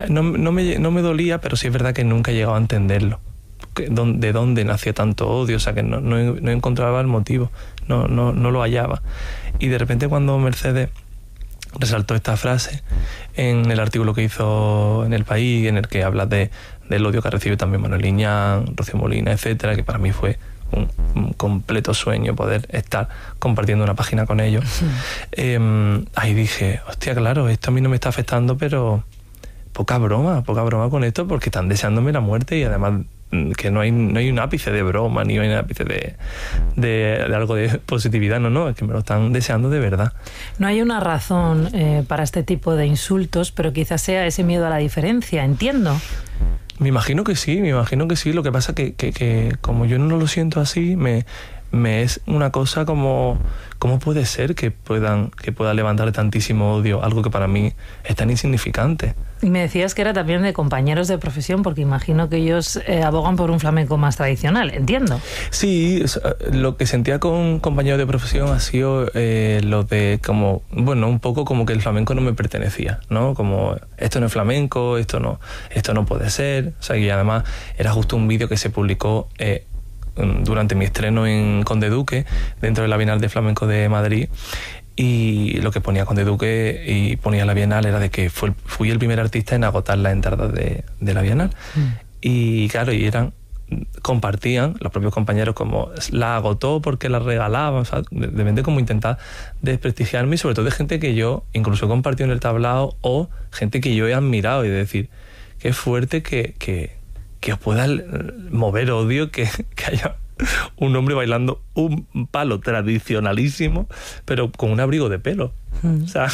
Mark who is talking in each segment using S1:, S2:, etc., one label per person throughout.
S1: no me dolía, pero sí es verdad que nunca he llegado a entenderlo. De dónde nació tanto odio, o sea que no encontraba el motivo, no lo hallaba. Y de repente cuando Mercedes resaltó esta frase en el artículo que hizo en El País, en el que habla del odio que ha recibido también Manuel Liñán, Rocío Molina, etcétera, que para mí fue un completo sueño poder estar compartiendo una página con ellos. Ahí dije, hostia, claro, esto a mí no me está afectando, pero poca broma con esto, porque están deseándome la muerte y además que no hay un ápice de broma, ni hay un ápice de algo de positividad, no, es que me lo están deseando de verdad.
S2: No hay una razón para este tipo de insultos, pero quizás sea ese miedo a la diferencia, entiendo.
S1: Me imagino que sí, lo que pasa que como yo no lo siento así, me es una cosa como ¿cómo puede ser que pueda levantar tantísimo odio, algo que para mí es tan insignificante?
S2: Y me decías que era también de compañeros de profesión, porque imagino que ellos abogan por un flamenco más tradicional, entiendo.
S1: Sí, lo que sentía con compañeros de profesión ha sido lo de como, bueno, un poco como que el flamenco no me pertenecía, ¿no? Como, esto no es flamenco, esto no puede ser. O sea, y además era justo un vídeo que se publicó durante mi estreno en Conde Duque, dentro de la Bienal de Flamenco de Madrid. Y lo que ponía Conde Duque y ponía la Bienal era de que fui el primer artista en agotar las entradas de la Bienal. Y claro, compartían los propios compañeros como la agotó porque la regalaban, o sea, de repente como intentar desprestigiarme, y sobre todo de gente que yo incluso he compartido en el tablao, o gente que yo he admirado, y de decir, qué fuerte que os pueda mover odio que haya un hombre bailando un palo tradicionalísimo, pero con un abrigo de pelo. O sea,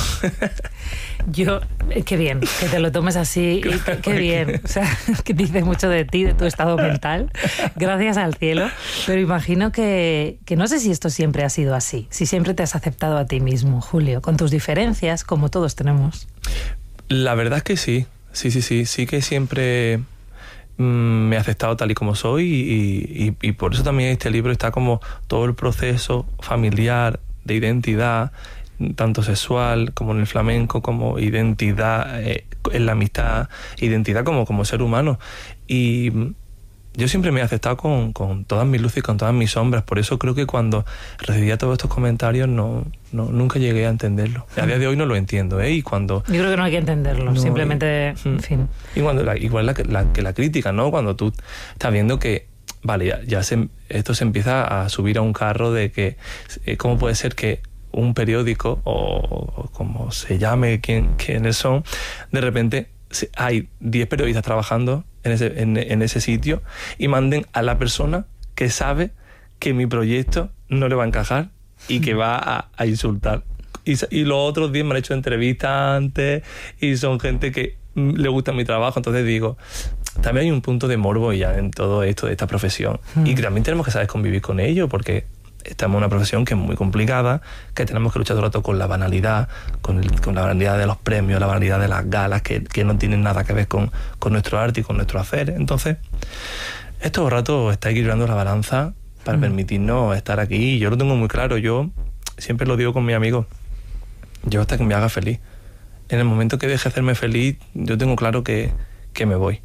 S2: qué bien que te lo tomes así, y qué bien, o sea, que dice mucho de ti, de tu estado mental, gracias al cielo. Pero imagino que no sé si esto siempre ha sido así, si siempre te has aceptado a ti mismo, Julio, con tus diferencias, como todos tenemos.
S1: La verdad es que sí que siempre me he aceptado tal y como soy, y por eso también este libro está como todo el proceso familiar de identidad, tanto sexual como en el flamenco, como identidad en la amistad, identidad como ser humano. Y yo siempre me he aceptado con todas mis luces y con todas mis sombras. Por eso creo que cuando recibía todos estos comentarios nunca llegué a entenderlo. A día de hoy no lo entiendo, Y cuando...
S2: Yo creo que no hay que entenderlo, simplemente, en fin.
S1: Y cuando igual la crítica, ¿no? Cuando tú estás viendo que, vale, esto se empieza a subir a un carro de que cómo puede ser que un periódico, o como se llame, quiénes son, de repente hay 10 periodistas trabajando en ese sitio, y manden a la persona que sabe que mi proyecto no le va a encajar y que va a insultar. Y los otros 10 me han hecho entrevistas antes y son gente que le gusta mi trabajo. Entonces digo, también hay un punto de morbo ya en todo esto de esta profesión, y que también tenemos que saber convivir con ello, porque estamos en una profesión que es muy complicada, que tenemos que luchar todo el rato con la banalidad, con la banalidad de los premios, la banalidad de las galas, que no tienen nada que ver con nuestro arte y con nuestro hacer. Entonces, todo el rato está equilibrando la balanza para permitirnos estar aquí. Yo lo tengo muy claro, yo siempre lo digo con mis amigos, yo hasta que me haga feliz. En el momento que deje de hacerme feliz, yo tengo claro que me voy.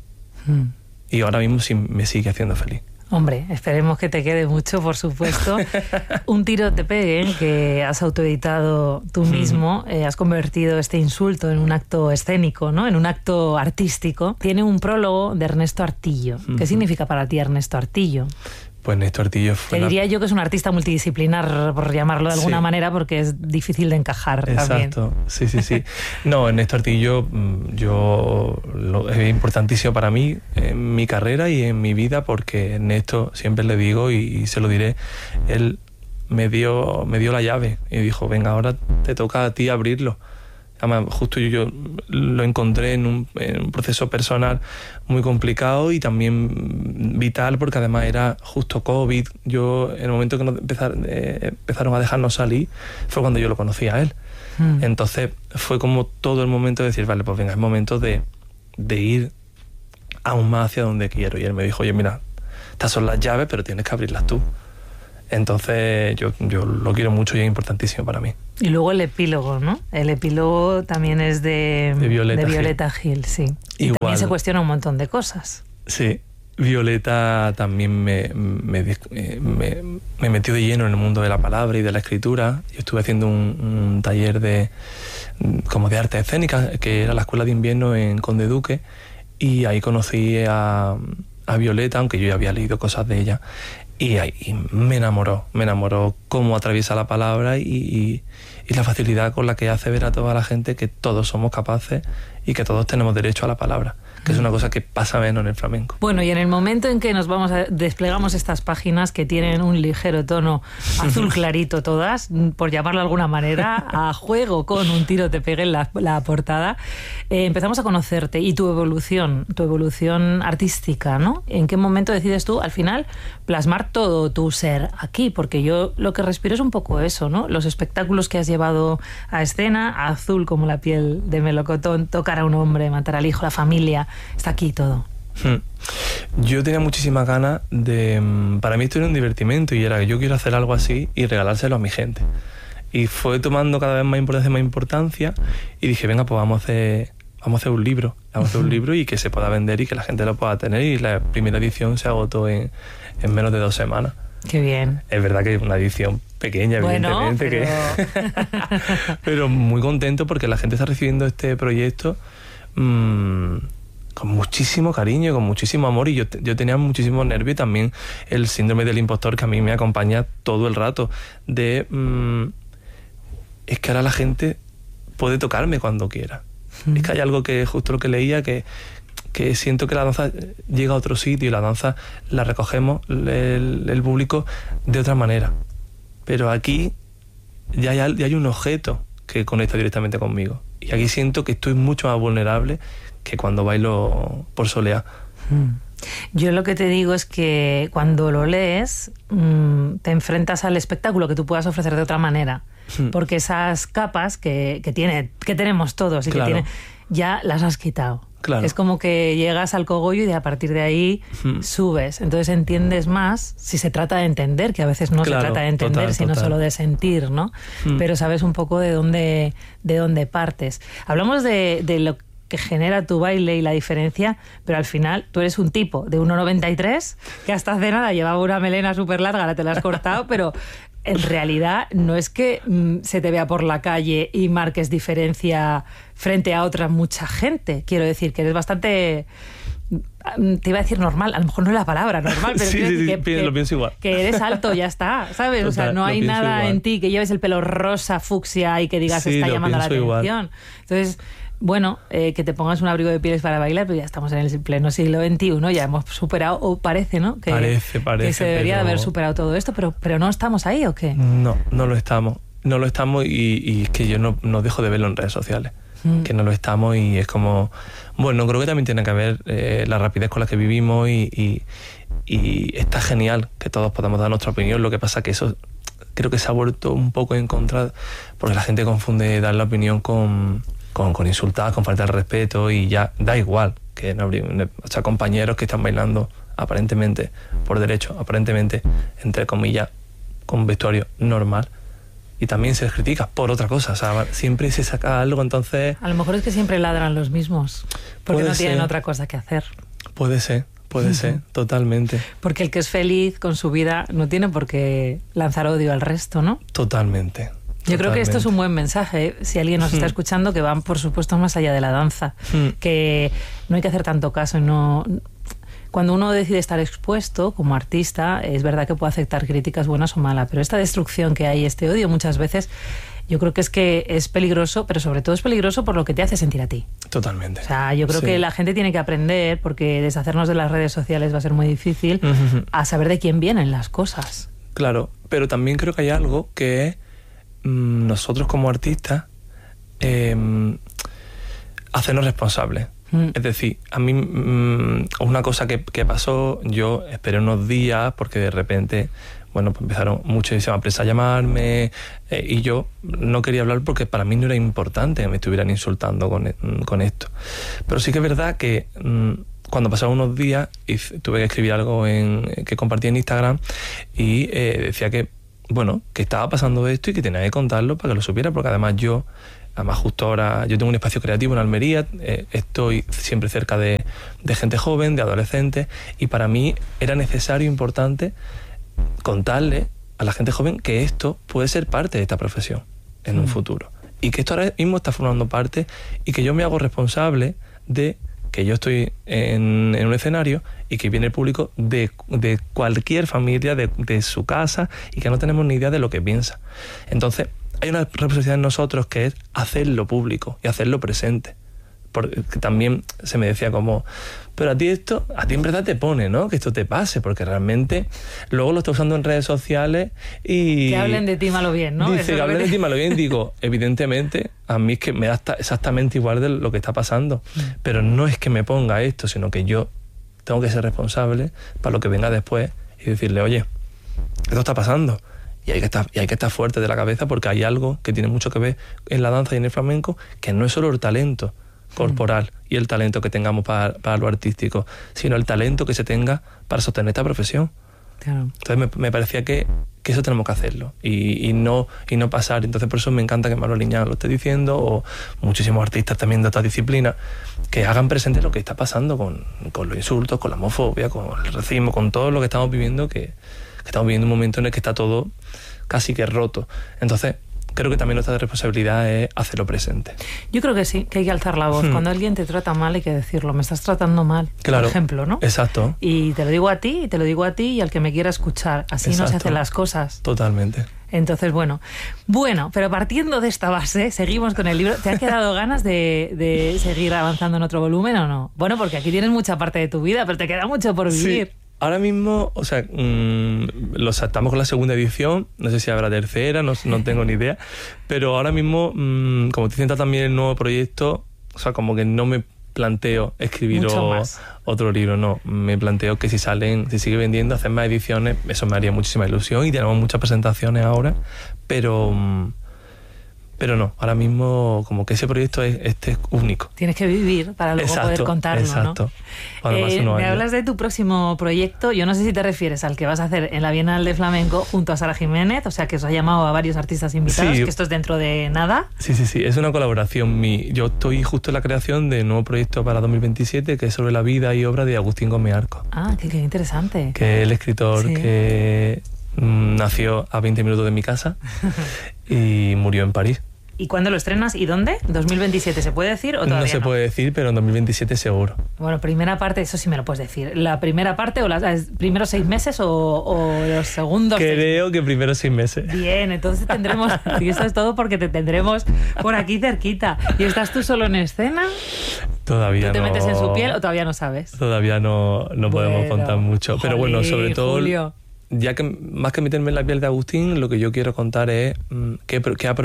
S1: Y ahora mismo sí me sigue haciendo feliz.
S2: Hombre, esperemos que te quede mucho, por supuesto. Un tiro te peguen, que has autoeditado tú mismo, has convertido este insulto en un acto escénico, ¿no? En un acto artístico. Tiene un prólogo de Ernesto Artillo. ¿Qué significa para ti Ernesto Artillo?
S1: Pues Ernesto Artillo fue...
S2: Te diría yo que es un artista multidisciplinar, por llamarlo de alguna manera, porque es difícil de encajar.
S1: Exacto,
S2: también.
S1: Sí. No, Ernesto Artillo es importantísimo para mí, en mi carrera y en mi vida, porque Ernesto, siempre le digo y se lo diré, él me dio la llave y dijo, venga, ahora te toca a ti abrirlo. Además, justo yo lo encontré en un proceso personal muy complicado y también vital, porque además era justo COVID. Yo, en el momento que empezaron a dejarnos salir, fue cuando yo lo conocí a él. Entonces fue como todo el momento de decir, vale, pues venga, es momento de ir aún más hacia donde quiero. Y él me dijo, oye, mira, estas son las llaves, pero tienes que abrirlas tú. Entonces yo lo quiero mucho y es importantísimo para mí.
S2: Y luego el epílogo, ¿no? El epílogo también es de Violeta Gil, sí. Y
S1: igual,
S2: también se cuestiona un montón de cosas.
S1: Sí, Violeta también me metió de lleno en el mundo de la palabra y de la escritura. Yo estuve haciendo un taller como de arte escénica, que era la Escuela de Invierno en Conde Duque, y ahí conocí a Violeta, aunque yo ya había leído cosas de ella. Y me enamoró cómo atraviesa la palabra y la facilidad con la que hace ver a toda la gente que todos somos capaces y que todos tenemos derecho a la palabra, que es una cosa que pasa menos en el flamenco.
S2: Bueno, y en el momento en que desplegamos estas páginas que tienen un ligero tono azul clarito todas, por llamarlo de alguna manera, a juego con un tiro te pegue en la portada, empezamos a conocerte y tu evolución artística, ¿no? ¿En qué momento decides tú, al final, plasmar todo tu ser aquí? Porque yo lo que respiro es un poco eso, ¿no? Los espectáculos que has llevado a escena, Azul como la piel de melocotón, Tocar a un hombre, Matar al hijo, La familia, está aquí todo.
S1: Yo tenía muchísimas ganas para mí esto era un divertimento y era que yo quiero hacer algo así y regalárselo a mi gente. Y fue tomando cada vez más importancia y dije, venga, pues vamos a hacer un libro. Vamos a hacer un libro y que se pueda vender y que la gente lo pueda tener. Y la primera edición se agotó en menos de 2 semanas.
S2: Qué bien.
S1: Es verdad que es una edición pequeña, bueno, evidentemente, pero muy contento porque la gente está recibiendo este proyecto con muchísimo cariño, con muchísimo amor, y yo tenía muchísimo nervio y también el síndrome del impostor que a mí me acompaña todo el rato es que ahora la gente puede tocarme cuando quiera. Es que hay algo que justo lo que leía que siento que la danza llega a otro sitio y la danza la recogemos el público de otra manera, pero aquí ya hay un objeto que conecta directamente conmigo y aquí siento que estoy mucho más vulnerable que cuando bailo por soleá.
S2: Yo lo que te digo es que cuando lo lees te enfrentas al espectáculo que tú puedas ofrecer de otra manera, porque esas capas que tenemos todos y claro, ya las has quitado. Claro. Es como que llegas al cogollo y a partir de ahí subes. Entonces entiendes más, si se trata de entender, que a veces no claro, se trata de entender, sino solo de sentir, ¿no? Pero sabes un poco de dónde partes. Hablamos de lo que genera tu baile y la diferencia, pero al final tú eres un tipo de 1,93 que hasta hace nada llevaba una melena súper larga, ahora te la has cortado, pero en realidad no es que se te vea por la calle y marques diferencia frente a otra mucha gente. Quiero decir que eres bastante... Te iba a decir normal, a lo mejor no es la palabra normal, pero
S1: sí, lo pienso igual.
S2: Que eres alto, ya está, ¿sabes? Total, o sea, no hay nada igual en ti que lleves el pelo rosa, fucsia y que digas está llamando la atención. Igual. Entonces... Bueno, que te pongas un abrigo de pieles para bailar, pero ya estamos en el pleno siglo XXI, ya hemos superado, o parece, ¿no? Parece. Que se debería de haber superado todo esto, pero ¿no estamos ahí o qué?
S1: No lo estamos. No lo estamos y es que yo no dejo de verlo en redes sociales. Que no lo estamos y es como... Bueno, creo que también tiene que ver la rapidez con la que vivimos y está genial que todos podamos dar nuestra opinión. Lo que pasa que eso creo que se ha vuelto un poco en contra porque la gente confunde dar la opinión con insultar, con falta de respeto y ya da igual que o sea, compañeros que están bailando aparentemente por derecho, aparentemente entre comillas con vestuario normal y también se les critica por otra cosa, o sea, siempre se saca algo, entonces...
S2: A lo mejor es que siempre ladran los mismos porque no tienen otra cosa que hacer.
S1: Puede ser, totalmente.
S2: Porque el que es feliz con su vida no tiene por qué lanzar odio al resto, ¿no?
S1: Totalmente.
S2: Yo creo que esto es un buen mensaje, si alguien nos está escuchando, que van, por supuesto, más allá de la danza, que no hay que hacer tanto caso. Cuando uno decide estar expuesto como artista, es verdad que puede aceptar críticas buenas o malas, pero esta destrucción que hay, este odio, muchas veces, yo creo que es peligroso, pero sobre todo es peligroso por lo que te hace sentir a ti.
S1: Totalmente.
S2: O sea, yo creo que la gente tiene que aprender, porque deshacernos de las redes sociales va a ser muy difícil, a saber de quién vienen las cosas.
S1: Claro, pero también creo que hay algo que es nosotros como artistas hacernos responsables. Es decir, a mí una cosa que pasó, yo esperé unos días porque de repente, bueno, pues empezaron muchísima prensa a llamarme y yo no quería hablar porque para mí no era importante que me estuvieran insultando con esto. Pero sí que es verdad que cuando pasaron unos días tuve que escribir algo que compartí en Instagram y decía que, bueno, que estaba pasando esto y que tenía que contarlo para que lo supiera, porque además justo ahora yo tengo un espacio creativo en Almería, estoy siempre cerca de gente joven, de adolescentes, y para mí era necesario, importante, contarle a la gente joven que esto puede ser parte de esta profesión en un futuro. Y que esto ahora mismo está formando parte y que yo me hago responsable de que yo estoy en un escenario y que viene el público de cualquier familia, de su casa, y que no tenemos ni idea de lo que piensa. Entonces, hay una responsabilidad en nosotros que es hacerlo público y hacerlo presente. Porque también se me decía como, pero a ti en verdad te pone, ¿no? Que esto te pase, porque realmente luego lo estás usando en redes sociales y...
S2: Que hablen de ti mal o bien, ¿no?
S1: Dice que hablen de ti mal o bien, digo, evidentemente, a mí es que me da exactamente igual de lo que está pasando, pero no es que me ponga esto, sino que yo tengo que ser responsable para lo que venga después y decirle, oye, esto está pasando. Y hay que estar fuerte de la cabeza, porque hay algo que tiene mucho que ver en la danza y en el flamenco, que no es solo el talento corporal y el talento que tengamos para lo artístico, sino el talento que se tenga para sostener esta profesión.
S2: Claro.
S1: Entonces me parecía que eso tenemos que hacerlo y no pasar. Entonces por eso me encanta que Manuel Liñán lo esté diciendo, o muchísimos artistas también de otras disciplinas, que hagan presente lo que está pasando con los insultos, con la homofobia, con el racismo, con todo lo que estamos viviendo, que estamos viviendo un momento en el que está todo casi que roto. Entonces creo que también nuestra responsabilidad es hacerlo presente.
S2: Yo creo que sí, que hay que alzar la voz. Cuando alguien te trata mal hay que decirlo, me estás tratando mal,
S1: claro,
S2: por ejemplo, ¿no?
S1: Exacto.
S2: Y te lo digo a ti, y te lo digo a ti y al que me quiera escuchar. Así
S1: Exacto.
S2: no se hacen las cosas.
S1: Totalmente.
S2: Entonces, bueno, pero partiendo de esta base, seguimos con el libro. ¿Te han quedado ganas de seguir avanzando en otro volumen o no? Bueno, porque aquí tienes mucha parte de tu vida, pero te queda mucho por vivir.
S1: Sí. Ahora mismo, o sea, estamos con la segunda edición, no sé si habrá tercera, no tengo ni idea, pero ahora mismo, como te sienta también el nuevo proyecto, o sea, como que no me planteo escribir otro libro, no, me planteo que si sigue vendiendo, hacer más ediciones, eso me haría muchísima ilusión, y tenemos muchas presentaciones ahora, pero no, ahora mismo como que ese proyecto es único.
S2: Tienes que vivir para luego poder contarlo,
S1: exacto.
S2: ¿no? Me hablas de tu próximo proyecto, yo no sé si te refieres al que vas a hacer en la Bienal de Flamenco junto a Sara Jiménez, o sea que os ha llamado a varios artistas invitados, sí, que esto es dentro de nada.
S1: Sí, es una colaboración. Yo estoy justo en la creación de un nuevo proyecto para 2027 que es sobre la vida y obra de Agustín Gómez Arco.
S2: Ah, qué interesante.
S1: Que es el escritor que nació a 20 minutos de mi casa y murió en París.
S2: ¿Y cuándo lo estrenas y dónde? ¿2027 se puede decir o todavía no?
S1: No se puede decir, pero en 2027 seguro.
S2: Bueno, primera parte, eso sí me lo puedes decir. ¿La primera parte o los primeros 6 meses o los segundos?
S1: Creo que primeros 6 meses.
S2: Bien, entonces tendremos... Y eso es todo porque te tendremos por aquí cerquita. ¿Y estás tú solo en escena?
S1: Todavía no.
S2: ¿Tú te metes en su piel o todavía no sabes?
S1: Todavía no podemos contar mucho. Pero bueno, sobre todo...
S2: Julio.
S1: Ya que más que meterme en la piel de Agustín, lo que yo quiero contar es qué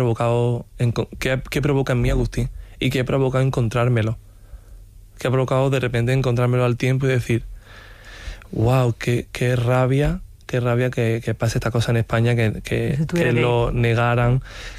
S1: provoca en mí Agustín y qué provoca encontrármelo. Qué ha provocado de repente encontrármelo al tiempo y decir, wow, qué rabia que pase esta cosa en España, que lo negaran,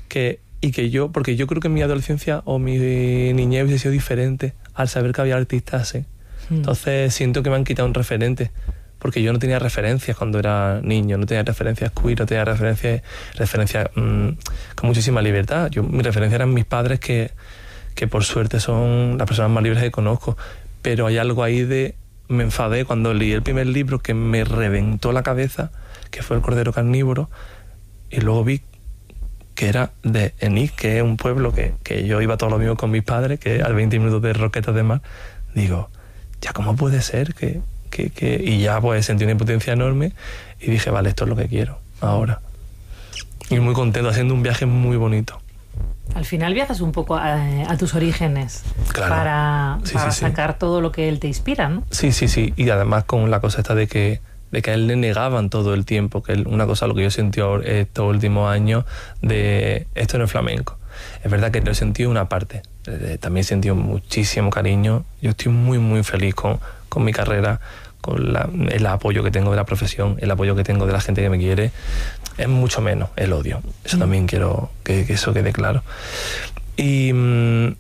S1: porque yo creo que mi adolescencia o mi niñez hubiese sido diferente al saber que había artistas así. Entonces siento que me han quitado un referente. Porque yo no tenía referencias cuando era niño, no tenía referencias queer, no tenía referencias con muchísima libertad. Mi referencia eran mis padres que por suerte son las personas más libres que conozco. Pero hay algo ahí me enfadé cuando leí el primer libro que me reventó la cabeza, que fue El Cordero Carnívoro, y luego vi que era de Enix, que es un pueblo que yo iba todos los domingos con mis padres, que a 20 minutos de Roquetas de Mar. Digo, ya cómo puede ser y ya pues sentí una impotencia enorme y dije, vale, esto es lo que quiero ahora. Y muy contento, haciendo un viaje muy bonito.
S2: Al final viajas un poco a tus orígenes, claro, para sacar todo lo que él te inspira, ¿no? Sí. Y además con la cosa esta de que a él le negaban todo el tiempo, que una cosa lo que yo sentí estos últimos años de esto no es flamenco. Es verdad que lo he sentido una parte, también he sentido muchísimo cariño. Yo estoy muy muy feliz con mi carrera, con el apoyo que tengo de la profesión, el apoyo que tengo de la gente que me quiere. Es mucho menos el odio. Eso también quiero que eso quede claro. Y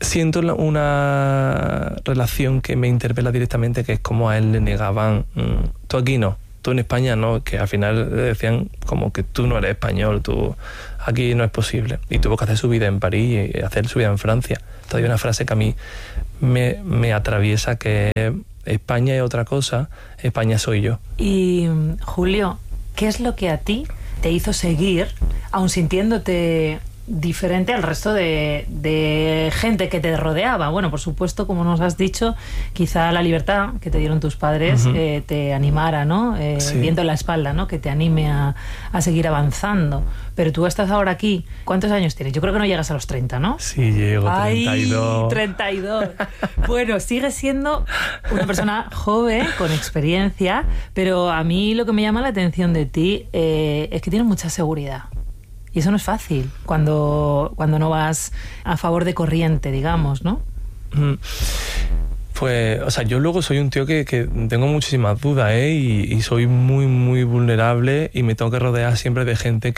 S1: siento una relación que me interpela directamente, que es como a él le negaban, tú aquí no, tú en España no, que al final le decían como que tú no eres español, tú aquí no es posible. Y tuvo que hacer su vida en París y hacer su vida en Francia. Entonces hay una frase que a mí me atraviesa, que España es otra cosa, España soy yo.
S2: Y Julio, ¿qué es lo que a ti te hizo seguir, aun sintiéndote diferente al resto de gente que te rodeaba? Bueno, por supuesto, como nos has dicho, quizá la libertad que te dieron tus padres te animara, ¿no?
S1: Sí.
S2: Viento en la espalda, ¿no? Que te anime a seguir avanzando. Pero tú estás ahora aquí. ¿Cuántos años tienes? Yo creo que no llegas a los 30, ¿no?
S1: Sí, llego a 32.
S2: ¡Ay, 32! Bueno, sigues siendo una persona joven, con experiencia, pero a mí lo que me llama la atención de ti es que tienes mucha seguridad. Y eso no es fácil cuando no vas a favor de corriente, digamos, ¿no?
S1: Pues, o sea, yo luego soy un tío que tengo muchísimas dudas, ¿eh? Y soy muy, muy vulnerable y me tengo que rodear siempre de gente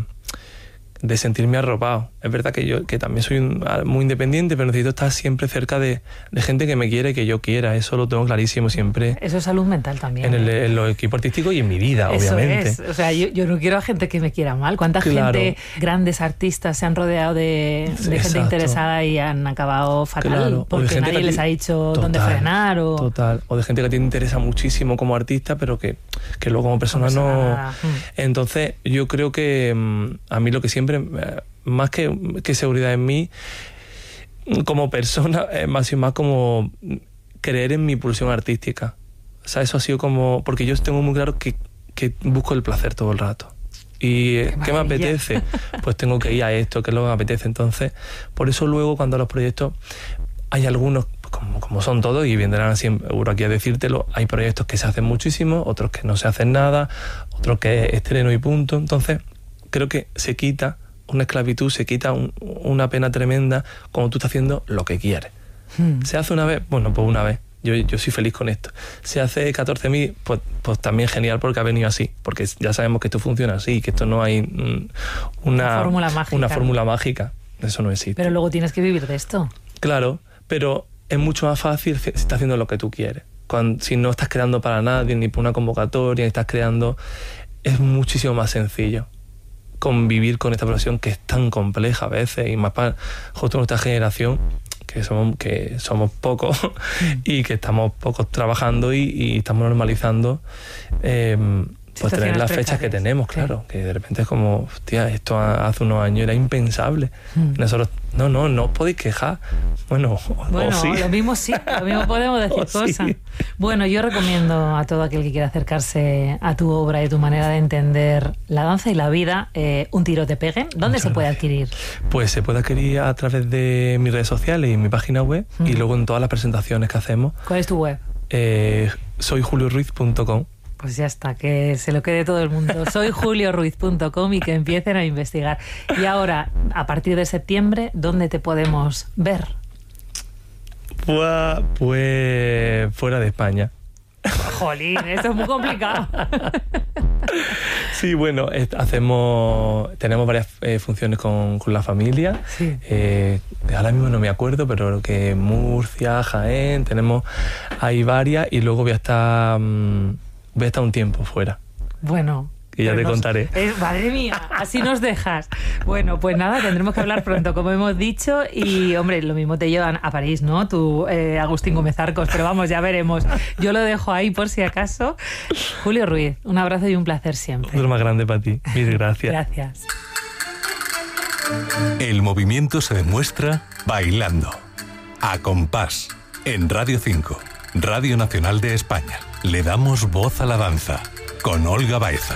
S1: de sentirme arropado. Es verdad que yo que también soy muy independiente, pero necesito estar siempre cerca de gente que me quiere y que yo quiera. Eso lo tengo clarísimo siempre.
S2: Eso es salud mental también.
S1: En los equipos artísticos y en mi vida,
S2: eso
S1: obviamente.
S2: Es. O sea, yo no quiero a gente que me quiera mal. ¿Cuánta gente, grandes artistas, se han rodeado de gente interesada y han acabado fatal?
S1: Claro.
S2: Porque nadie les ha dicho dónde frenar.
S1: Total. O de gente que a ti te interesa muchísimo como artista, pero que luego como persona no... Entonces, yo creo que a mí lo que siempre... más que seguridad en mí, como persona, más y más como creer en mi pulsión artística. O sea, eso ha sido como... Porque yo tengo muy claro que busco el placer todo el rato. Y ¿qué me apetece? Pues tengo que ir a esto, que es lo que me apetece. Entonces, por eso luego cuando los proyectos... Hay algunos, como son todos, y vendrán seguro aquí a decírtelo, hay proyectos que se hacen muchísimo, otros que no se hacen nada, otros que estreno y punto. Entonces, creo que se quita una esclavitud, se quita una pena tremenda cuando tú estás haciendo lo que quieres. ¿Se hace una vez? Bueno, pues una vez. Yo soy feliz con esto. Se hace 14.000, pues también genial, porque ha venido así. Porque ya sabemos que esto funciona así, que esto no hay una fórmula mágica. Eso no existe.
S2: Pero luego tienes que vivir de esto.
S1: Claro, pero es mucho más fácil si estás haciendo lo que tú quieres. Si no estás creando para nadie, ni por una convocatoria, ni estás creando... Es muchísimo más sencillo convivir con esta profesión que es tan compleja a veces, y más para justo nuestra generación, que somos pocos y que estamos pocos trabajando y estamos normalizando pues tener las fechas que tenemos, claro, que de repente es como, hostia, esto hace unos años era impensable. Nosotros, no os podéis quejar. Bueno, sí.
S2: Lo mismo podemos decir cosas. Sí. Bueno, yo recomiendo a todo aquel que quiera acercarse a tu obra y a tu manera de entender la danza y la vida, Un tiro te peguen. ¿Dónde se puede adquirir? Pues se puede adquirir a través de mis redes sociales y mi página web, y luego en todas las presentaciones que hacemos. ¿Cuál es tu web? Soyjulioruiz.com. Pues ya está, que se lo quede todo el mundo. Soyjulioruiz.com y que empiecen a investigar. Y ahora, a partir de septiembre, ¿dónde te podemos ver? Pues fuera de España. Jolín, esto es muy complicado. Sí, bueno, tenemos varias funciones con la familia. Sí. Ahora mismo no me acuerdo, pero que Murcia, Jaén, tenemos ahí varias, y luego voy a estar un tiempo fuera. Bueno, que ya te contaré. Madre mía, así nos dejas. Bueno, pues nada, tendremos que hablar pronto, como hemos dicho, y hombre, lo mismo te llevan a París, ¿no? Tú, Agustín Gómez Arcos, pero vamos, ya veremos. Yo lo dejo ahí por si acaso. Julio Ruiz, un abrazo y un placer siempre. Otro más grande para ti. Mil gracias. Gracias.
S3: El movimiento se demuestra bailando. A compás, en Radio 5, Radio Nacional de España. Le damos voz a la danza, con Olga Baeza.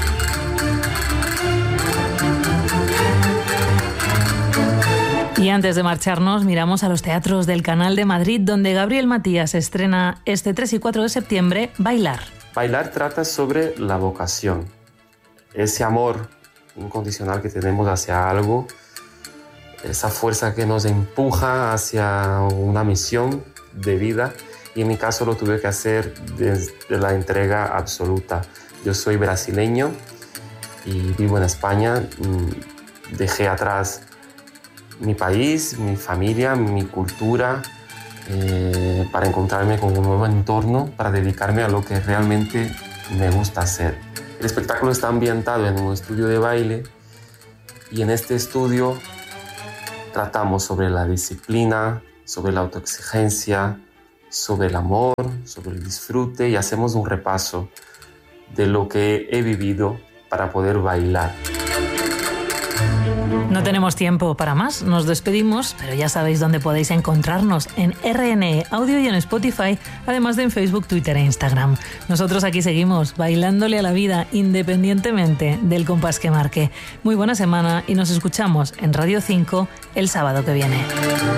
S2: Y antes de marcharnos, miramos a los teatros del Canal de Madrid, donde Gabriel Matías estrena este 3 y 4 de septiembre Bailar.
S4: Bailar trata sobre la vocación, ese amor incondicional que tenemos hacia algo, esa fuerza que nos empuja hacia una misión de vida. Y en mi caso lo tuve que hacer desde la entrega absoluta. Yo soy brasileño y vivo en España. Dejé atrás mi país, mi familia, mi cultura, para encontrarme con un nuevo entorno, para dedicarme a lo que realmente me gusta hacer. El espectáculo está ambientado en un estudio de baile y en este estudio tratamos sobre la disciplina, sobre la autoexigencia, sobre el amor, sobre el disfrute y hacemos un repaso de lo que he vivido para poder bailar.
S2: No tenemos tiempo para más, nos despedimos, pero ya sabéis dónde podéis encontrarnos, en RNE Audio y en Spotify, además de en Facebook, Twitter e Instagram. Nosotros aquí seguimos bailándole a la vida independientemente del compás que marque. Muy buena semana y nos escuchamos en Radio 5 el sábado que viene.